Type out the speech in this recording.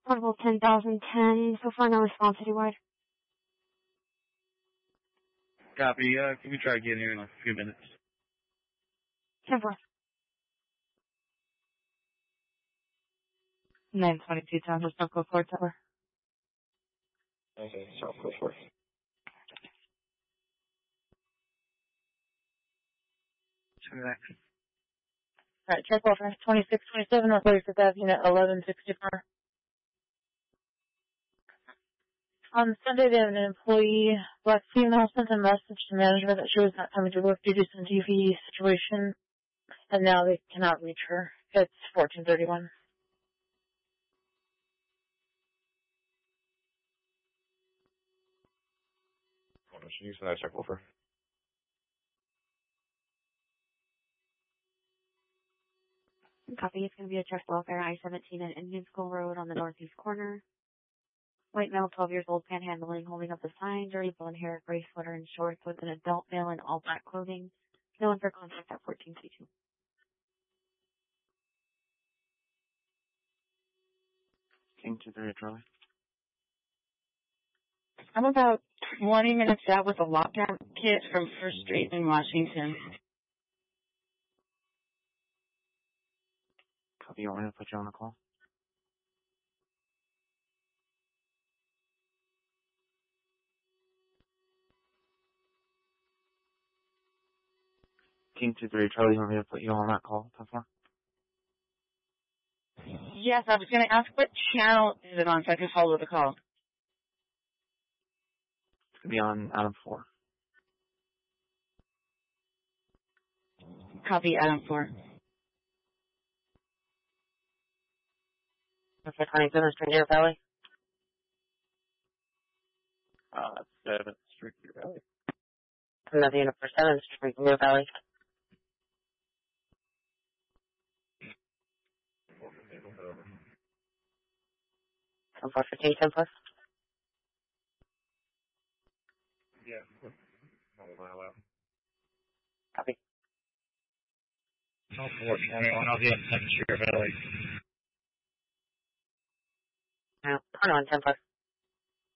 Portable 10,010. So far, no response citywide. Copy. Can we try again here in like a few minutes? 10-4. 922 Town Hill, South Coast 4 Tower. Okay, South Coast 4. Alright, check over 2627 North 35th Ave, Unit 1164. On Sunday, they have an employee, black female, sent a message to management that she was not coming to work due to some DV situation, and now they cannot reach her. It's 1431. Should you send that check over? Copy. It's going to be a check welfare I-17 at Indian School Road on the northeast corner. White male, 12 years old, panhandling, holding up a sign, dirty blonde hair, gray sweater and shorts with an adult male in all black clothing. No one for contact at 1432. King 2-3 Charlie. I'm about 20 minutes out with a lockdown kit from First Street in Washington. Copy. You want me to put you on the call? King 2-3 Charlie, you want me to put you on that call? Yes, I was going to ask what channel is it on so I can follow the call. It's going to be on Adam 4. Copy, Adam 4. Okay, 27th Street, Deer Valley. 7th Street, Deer Valley. Another unit for 7th Street, Deer Valley. Some 415, 10 plus. Yeah. Not a mile out. Copy. I'll be on 7th Street, Deer Valley. Now, turn on 10 plus.